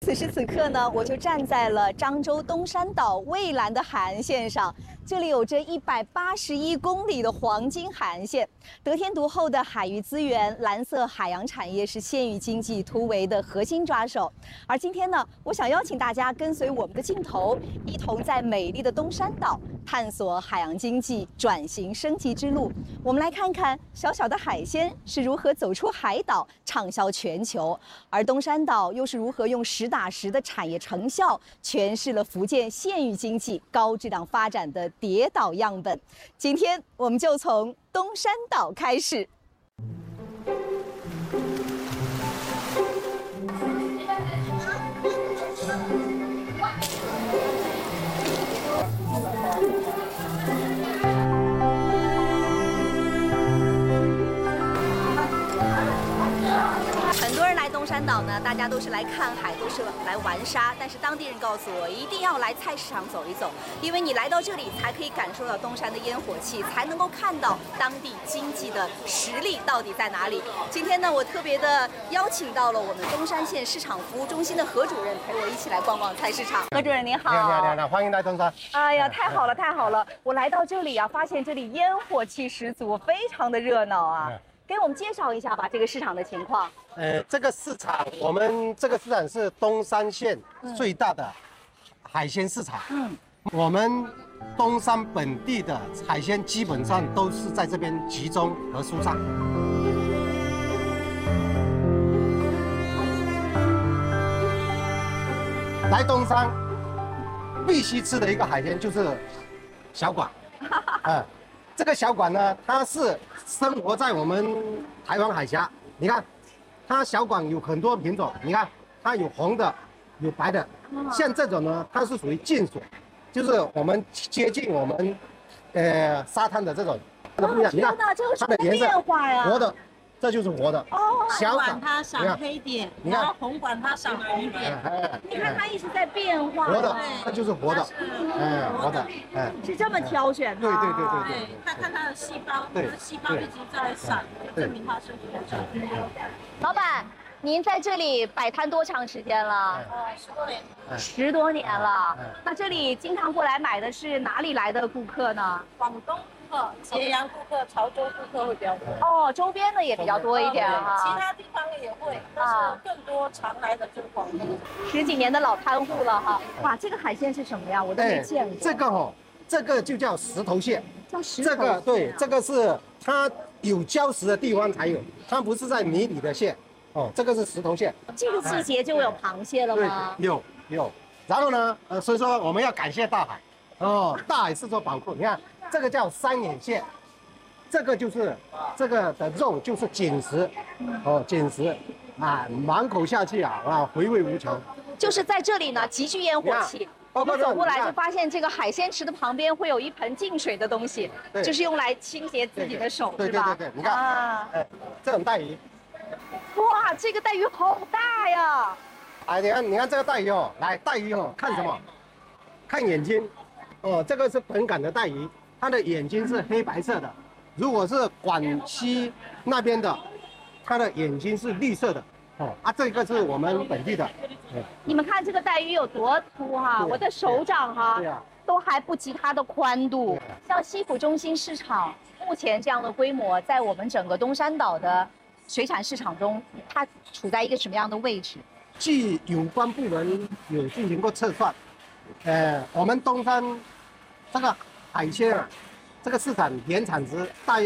此时此刻呢，我就站在了漳州东山岛蔚蓝的海岸线上，这里有着181公里的黄金海岸线，得天独厚的海域资源，蓝色海洋产业是县域经济突围的核心抓手。而今天呢，我想邀请大家跟随我们的镜头，一同在美丽的东山岛探索海洋经济转型升级之路。我们来看看小小的海鲜是如何走出海岛，畅销全球，而东山岛又是如何用实打实的产业成效，诠释了福建县域经济高质量发展的跌倒样本。今天我们就从东山岛开始。很多人来东山岛呢，大家都是来看海，都是来玩沙。但是当地人告诉我，一定要来菜市场走一走，因为你来到这里，才可以感受到东山的烟火气，才能够看到当地经济的实力到底在哪里。今天呢，我特别的邀请到了我们东山县市场服务中心的何主任，陪我一起来逛逛菜市场。何主任您好， 你好，欢迎来东山。 哎呀，太好了，太好了！我来到这里啊，发现这里烟火气十足，非常的热闹啊。给我们介绍一下吧，这个市场的情况。 这个市场，我们这个市场是东山县最大的海鲜市场。我们东山本地的海鲜基本上都是在这边集中和疏散。来东山必须吃的一个海鲜就是小管。这个小管呢，它是生活在我们台湾海峡。你看，它小管有很多品种，你看它有红的，有白的。像这种呢，它是属于净水，就是我们接近我们沙滩的这种。不一样，你看它的颜色活的，这就是活的。 小管它闪黑点，然后红管它闪红点。 你看它一直在变化。 活的，这就是活的。活的， 是这么挑选的。 对。 看它的细胞，它的细胞一直在闪，证明它是活着。 老板，您在这里摆摊多长时间了 10多年。 10多年了。那这里经常过来买的是哪里来的顾客呢？ 广东顾客、揭阳顾客、潮州顾客会比较多。 周边的也比较多一点哈。 其他地方的也会，但是更多常来的就是广东。 10几年的老摊户了哈。哇，这个海鲜是什么呀？我都没见过。 这个就叫石头蟹。 叫石头蟹。 这个是它有礁石的地方才有，它不是在泥里的蟹。这个是石头蟹。 这个季节就有螃蟹了吗？ 有。然后呢，所以说我们要感谢大海。大海是做保护。你看，这个叫三眼蟹，这个就是这个的肉就是紧实，紧实满口下去回味无穷。 就是在这里呢，极具烟火气。我们走过来就发现这个海鲜池的旁边会有一盆净水的东西，就是用来清洁自己的手，是吧？ 对，你看这种带鱼。 哇，这个带鱼好大呀！ 你看这个带鱼来带鱼看什么？看眼睛。这个是本港的带鱼，它的眼睛是黑白色的。如果是广西那边的，它的眼睛是绿色的。这个是我们本地的。 你们看这个带鱼有多粗哈，我的手掌都还不及它的宽度。像西府中心市场目前这样的规模，在我们整个东山岛的水产市场中，它处在一个什么样的位置？ 据有关部门有进行过测算，我们东山这个海鲜这个市场年产值大约